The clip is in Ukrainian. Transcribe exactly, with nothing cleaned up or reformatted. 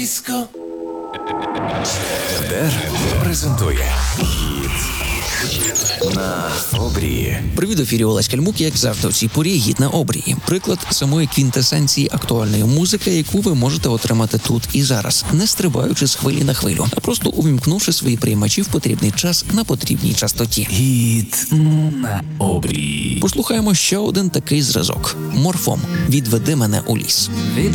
ТБ презентує «Гід на обрії». Привіт, в ефірі Олесь Кальмук, як завжди у цій порі «Гід на обрії». Приклад самої квінтесенції актуальної музики, яку ви можете отримати тут і зараз, не стрибаючи з хвилі на хвилю, а просто увімкнувши свої приймачі в потрібний час на потрібній частоті. «Гід на обрії». Послухаємо ще один такий зразок. Морфом. «Відведи мене у ліс».